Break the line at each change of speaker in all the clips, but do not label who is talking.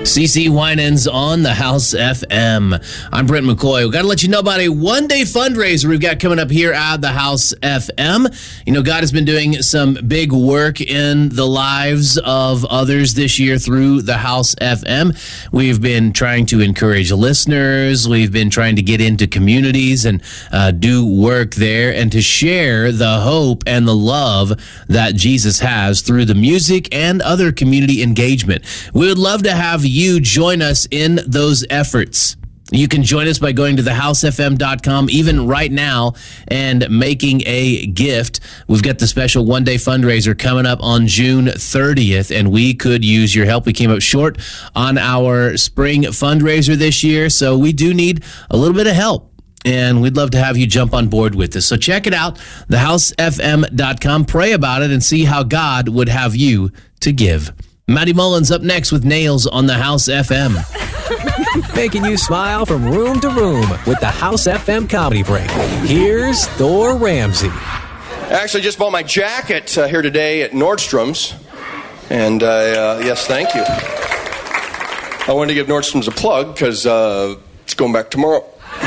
CC Winans on the House FM. I'm Brent McCoy. We've got to let you know about a one-day fundraiser we've got coming up here at the House FM. You know, God has been doing some big work in the lives of others this year through the House FM. We've been trying to encourage listeners. We've been trying to get into communities and do work there and to share the hope and the love that Jesus has through the music and other community engagement. We would love to have you join us in those efforts. You can join us by going to thehousefm.com even right now and making a gift. We've got the special one-day fundraiser coming up on June 30th, and we could use your help. We came up short on our spring fundraiser this year, so we do need a little bit of help, and we'd love to have you jump on board with us. So check it out, thehousefm.com. Pray about it and see how God would have you to give. Maddie Mullins up next with Nails on the House FM.
Making you smile from room to room with the House FM Comedy Break. Here's Thor Ramsey.
I actually just bought my jacket here today at Nordstrom's. And yes, thank you. I wanted to give Nordstrom's a plug because it's going back tomorrow.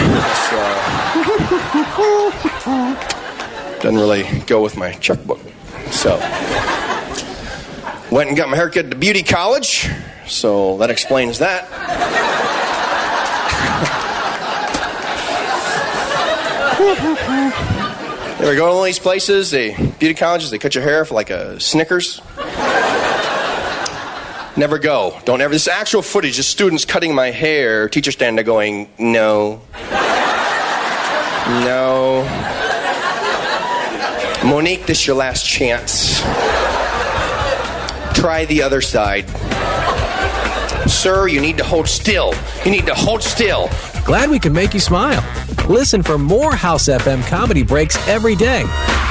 Doesn't really go with my checkbook. So... went and got my haircut at the beauty college, so that explains that. You ever go to one of these places, beauty colleges, they cut your hair for like a Snickers? Never go. Don't ever. This is actual footage, just students cutting my hair, teacher standing there going, no. No. Monique, this is your last chance. Try the other side. Sir, you need to hold still. You need to hold still.
Glad we can make you smile. Listen for more House FM Comedy Breaks every day